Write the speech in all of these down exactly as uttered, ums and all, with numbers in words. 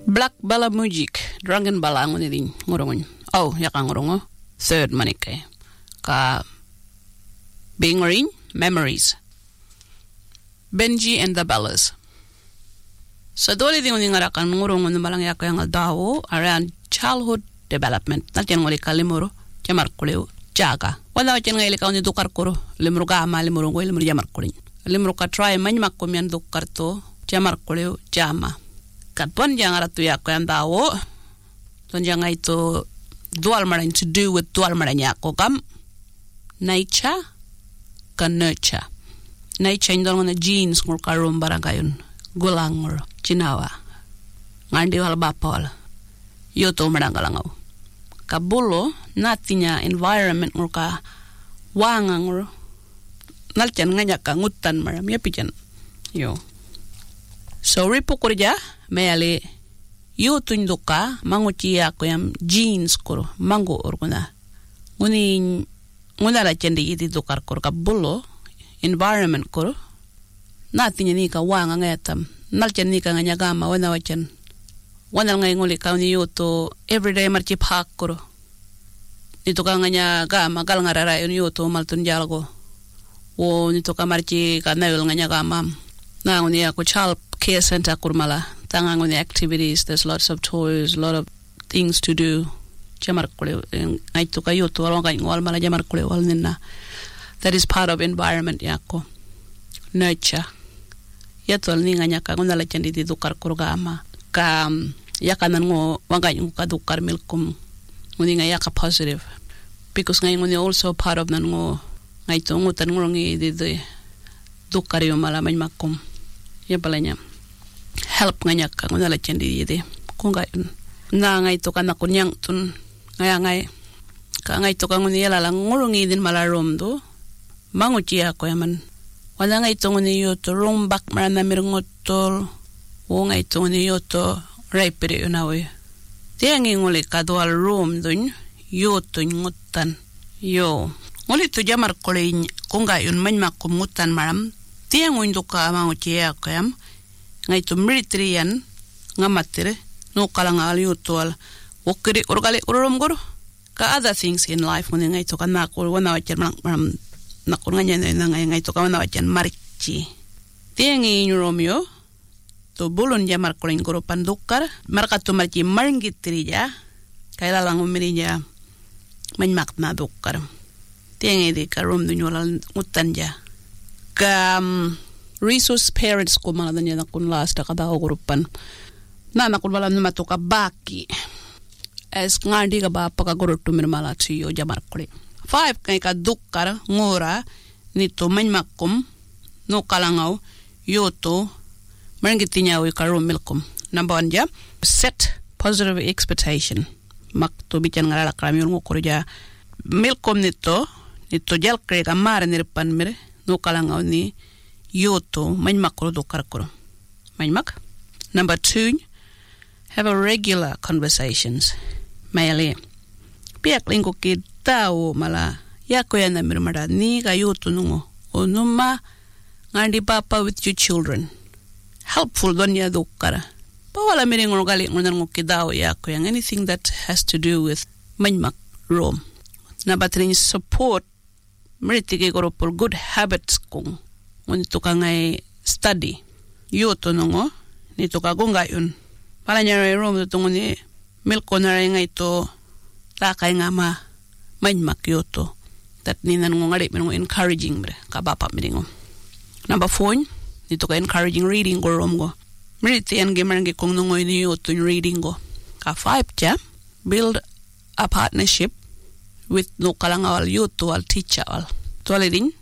Black Bala Music, Drunken Bala ngoni din ngurungun. Oh, yakang ngurungo. Third manike. Ka Bingring Memories. Benji and the Bellas. So dole din ngoni ngarakan ngurungun balang yakang dawo around childhood development. Natyan ngoli kalimuro jamar kuleu jaga. Wala wachen ngai leka ngoni dukar kuro limuru ga ma limuru ngoi limuru jamar kulin. Limuru ka try manyak ko mian dukar to jamar kuleu jama. Katpon yang aratu yako yang dawo ton yang itu dual maran to do with dual maran yako kam nature kan nurture nature indon ngona genes ngor karum barang kayun gulang ngor cinawa ngandi wal bapol yo to maran galangaw kabulo natinya environment ngor ka wangang ngor nalchan nganya ka ngutan maram ya pijan yo so ripo kurja Meali yutun duka mangutia ko yam jeans kuro mango orguna nguni nguna la chendi iti dukar kuro ka bulo environment kuro natinya ni ka wanga ngatam nal chen ni ka nganya gama wana wachen wana ngai nguli ka ni yuto everyday marchi phak kuro nito ka nganya gama gal ngarara yun yuto maltun jalgo wo nito ka marchi ka nail nganya gama na nguni ako chal care center kurmala tangang on the activities. There's lots of toys, a lot of things to do. Jamar kule ay to kayo to along kay ngwal mala jamar kule wal ninna. That is part of environment yako. Nurture. Yatol ni nganya ka ngala chandi di dukar kurgama. Ka yakanan ngo wangay ng kadukar milkum. Nguni nga yaka positive. Because ngay nguni also part of nan ngo ngay to ngutan ngongi di di dukar yo mala may makum. Ya pala niya. Help nganya ka ngala chendi yede kunga na ngai to kana kunyang tun ngaya ngai ka ngai to ka nguni yala lang ngurungi din malarom do manguchi ako yaman wala ngai to nguni yo to rombak marana mirngotol o ngai to nguni yo to raipere unawe tiangi nguli ka do al room dun yo to ngutan yo nguli to jamar kolin kunga yun manma kumutan maram tiangu induka manguchi ako yam ngai to military-yan ngamatire no kalanga aliutol wokiri orgali urum guru ka other things in life when ngai to kana ko wana wachen mam nakon nganya na ngai ngai to kana wachen marichi tiengi Romeo to bulun jamar kolin guru pandukar marka to marichi maringitri ya kaila lang umirinya manmak na dukar tiengi di karum dunyola utan ja kam resource parents ko mana danya na kun last ka daw grupan na na kun wala numa to ka baki as ngandi ka ba paka guru to mirmala chiyo jamar kole five kay ka dukkar ngora nito manmakum no kalangaw yoto marangitinya wi karum milkum number one ja set positive expectation mak to bican ngala kram yung ko ja milkum nito nito jal kre ka mar nirpan mere no kalangaw ni yoto manmak ko do karakoro manmak number two have a regular conversations maile piak lingo ki tao mala yako yana mirmara ni ga yoto nungo onuma ngandi papa with your children helpful donya do kara pawala miringo gali ngonan ngo ki tao yako yang anything that has to do with manmak rom number three support meritige goro por good habits kung nito ka ngay study yoto nungo nito ka gunga yun pala niya rin room ito nguni milko na rin nga ito takay nga ma manmak yoto that ninan ngo nga rin mo encouraging bre kabapa miringo number four nito ka encouraging reading go room go meriti yan gamer nga kung nungo ini yoto yung reading go ka five ja build a partnership with no kalangawal yoto al teacher al tuwali din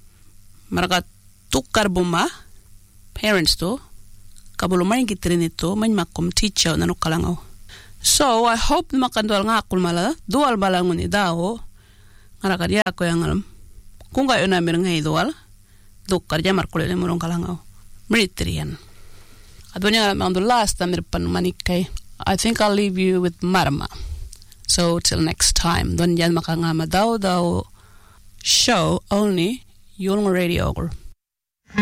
marakat tukar buma parents to kabulo maring kitrinito manmakum teacher nanu kalangaw so I hope makandwal nga akul mala dual balangun idaho ngara dia ko yang alam kung gayo na mirang dual tukar jamar kulele murong kalangaw militarian adonya ang the last amir pan manikay I think I'll leave you with Marma so till next time don yan makangama daw daw show only yung radio.